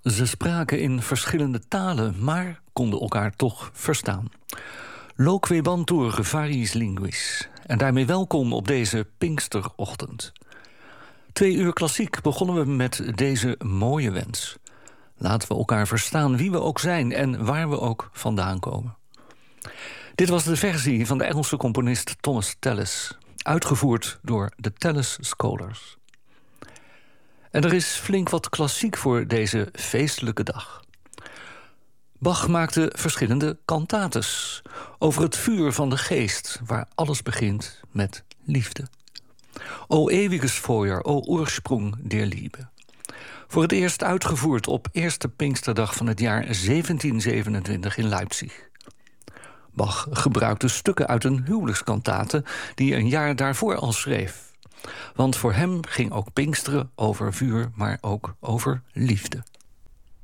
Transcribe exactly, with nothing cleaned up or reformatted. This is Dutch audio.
Ze spraken in verschillende talen, maar konden elkaar toch verstaan. Loquebantur variis linguis. En daarmee welkom op deze Pinksterochtend. Twee uur klassiek begonnen we met deze mooie wens. Laten we elkaar verstaan wie we ook zijn en waar we ook vandaan komen. Dit was de versie van de Engelse componist Thomas Tallis, uitgevoerd door de Tallis Scholars. En er is flink wat klassiek voor deze feestelijke dag. Bach maakte verschillende cantates over het vuur van de geest, waar alles begint met liefde. O ewiges Feuer, o Ursprung der Liebe. Voor het eerst uitgevoerd op eerste Pinksterdag van het jaar zeventien zevenentwintig in Leipzig. Bach gebruikte stukken uit een huwelijkskantate die hij een jaar daarvoor al schreef. Want voor hem ging ook Pinksteren over vuur, maar ook over liefde.